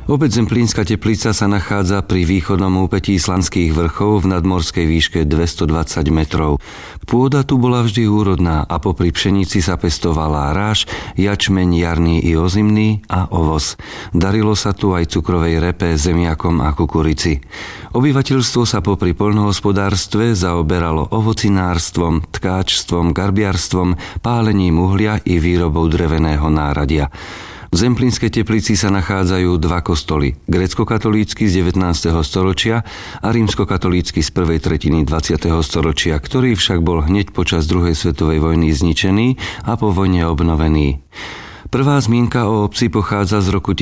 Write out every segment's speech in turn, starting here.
Obec Zemplínska Teplica sa nachádza pri východnom úpetí Slanských vrchov v nadmorskej výške 220 metrov. Pôda tu bola vždy úrodná a popri pšenici sa pestovala ráž, jačmeň jarný i ozimný a ovoz. Darilo sa tu aj cukrovej repe, zemiakom a kukurici. Obyvateľstvo sa popri poľnohospodárstve zaoberalo ovocinárstvom, tkáčstvom, garbiarstvom, pálením uhlia i výrobou dreveného náradia. V Zemplínskej Teplici sa nachádzajú dva kostoly, gréckokatolícky z 19. storočia a rímskokatolícky z prvej tretiny 20. storočia, ktorý však bol hneď počas druhej svetovej vojny zničený a po vojne obnovený. Prvá zmienka o obci pochádza z roku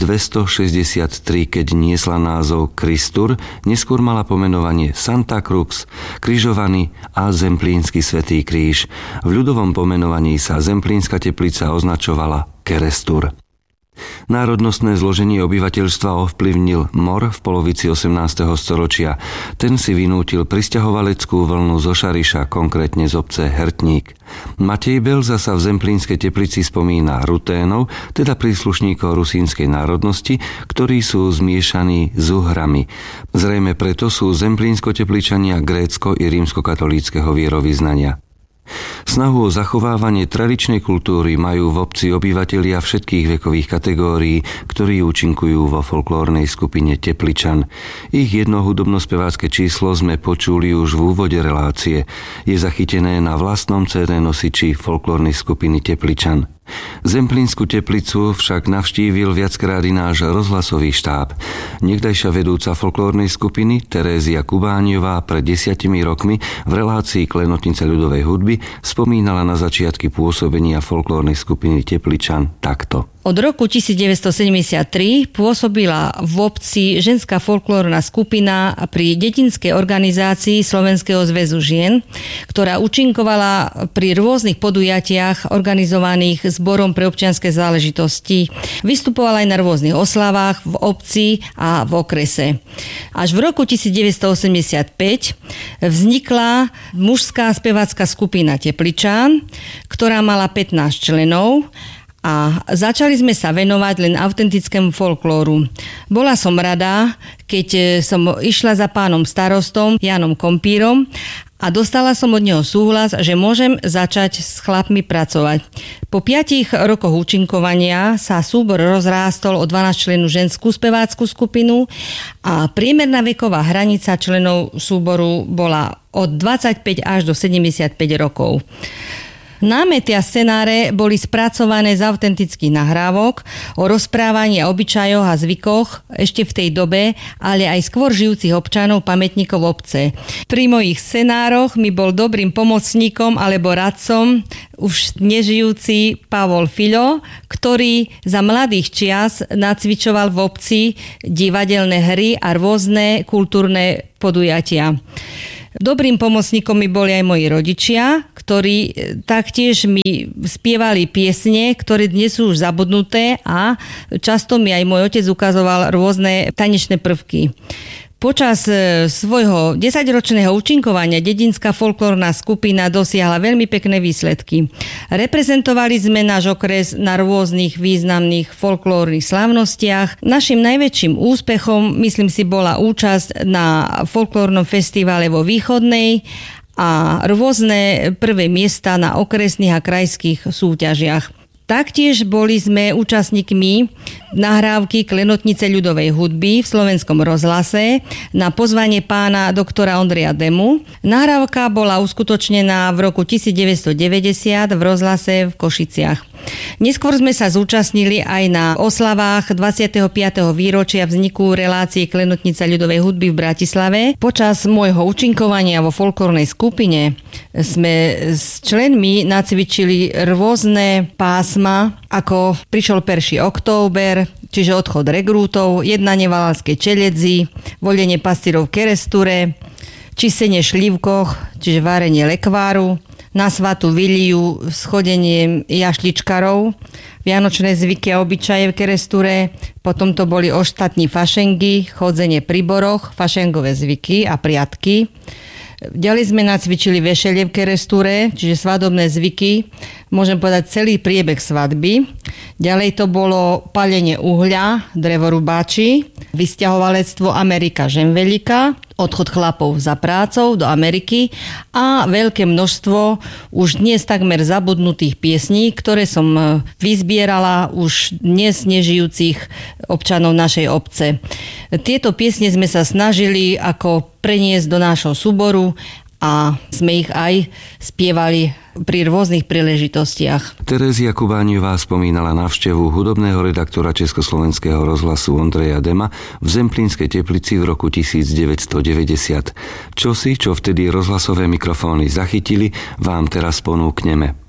1263, keď niesla názov Kristur, neskôr mala pomenovanie Santa Crux, Križovaný a Zemplínsky Svätý kríž. V ľudovom pomenovaní sa Zemplínska Teplica označovala Kerestur. Národnostné zloženie obyvateľstva ovplyvnil mor v polovici 18. storočia. Ten si vynútil prisťahovaleckú vlnu zo Šariša, konkrétne z obce Hertník. Matej Bel zasa v Zemplínskej Teplici spomína Ruténov, teda príslušníkov rusínskej národnosti, ktorí sú zmiešaní s Uhrami. Zrejme preto sú Zemplínsko-Tepličania grécko- i rímskokatolíckeho vierovyznania. Snahu o zachovávanie tradičnej kultúry majú v obci obyvatelia všetkých vekových kategórií, ktorí účinkujú vo folklórnej skupine Tepličan. Ich jedno hudobno-spevácké číslo sme počuli už v úvode relácie. Je zachytené na vlastnom CD nosiči folklórnej skupiny Tepličan. Zemplínsku Teplicu však navštívil viackrát i náš rozhlasový štáb. Niekdajšia vedúca folklórnej skupiny Terézia Kubáňová pred 10 rokmi v relácii Klenotnice ľudovej hudby spomínala na začiatky pôsobenia folklórnej skupiny Tepličan takto. Od roku 1973 pôsobila v obci ženská folklórna skupina pri dedinskej organizácii Slovenského zväzu žien, ktorá účinkovala pri rôznych podujatiach organizovaných Zborom pre občianske záležitosti. Vystupovala aj na rôznych oslavách v obci a v okrese. Až v roku 1985 vznikla mužská spevácka skupina Tepličan, ktorá mala 15 členov, a začali sme sa venovať len autentickému folklóru. Bola som rada, keď som išla za pánom starostom Jánom Kompírom a dostala som od neho súhlas, že môžem začať s chlapmi pracovať. Po 5 rokoch účinkovania sa súbor rozrástol o 12 členov ženskú spevácku skupinu a priemerná veková hranica členov súboru bola od 25 až do 75 rokov. Námety a scenáre boli spracované z autentických nahrávok o rozprávaní a obyčajoch a zvykoch ešte v tej dobe, ale aj skôr žijúcich občanov pamätníkov obce. Pri mojich scenároch mi bol dobrým pomocníkom alebo radcom už nežijúci Pavol Filo, ktorý za mladých čias nacvičoval v obci divadelné hry a rôzne kultúrne podujatia. Dobrým pomocníkom mi boli aj moji rodičia, ktorí taktiež mi spievali piesne, ktoré dnes sú už zabudnuté a často mi aj môj otec ukazoval rôzne tanečné prvky. Počas svojho 10-ročného účinkovania dedinská folklórna skupina dosiahla veľmi pekné výsledky. Reprezentovali sme náš okres na rôznych významných folklórnych slávnostiach. Našim najväčším úspechom, myslím si, bola účasť na folklórnom festivale vo Východnej a rôzne prvé miesta na okresných a krajských súťažiach. Taktiež boli sme účastníkmi nahrávky Klenotnice ľudovej hudby v Slovenskom rozhlase na pozvanie pána doktora Ondreja Demu. Nahrávka bola uskutočnená v roku 1990 v rozhlase v Košiciach. Neskôr sme sa zúčastnili aj na oslavách 25. výročia vzniku relácie Klenotnica ľudovej hudby v Bratislave. Počas môjho účinkovania vo folklórnej skupine sme s členmi nacvičili rôzne pásma, ako prišiel perší október, čiže odchod regrútov, jednanie Valalskej Čeledzi, volenie pastírov v Keresture, čistenie šlívkoch, čiže varenie lekváru, na svatú Viliu schodenie jašličkarov, vianočné zvyky a obyčaje v Keresture, potom to boli ostatní fašengy, chodzenie pri boroch, fašengové zvyky a priatky, Ďalej sme nacvičili vešelie v kerestúre, čiže svadobné zvyky, môžem povedať celý priebeh svadby. Ďalej to bolo palenie uhľa, drevorubáči, vysťahovalectvo Amerika Žemvelika, odchod chlapov za prácou do Ameriky a veľké množstvo už dnes takmer zabudnutých piesní, ktoré som vyzbierala už dnes nežijúcich občanov našej obce. Tieto piesne sme sa snažili ako preniesť do nášho súboru a sme ich aj spievali pri rôznych príležitostiach. Terézia Kubáňová spomínala návštevu hudobného redaktora Československého rozhlasu Ondreja Dema v Zemplínskej Teplici v roku 1990. Čosi, čo vtedy rozhlasové mikrofóny zachytili, vám teraz ponúkneme.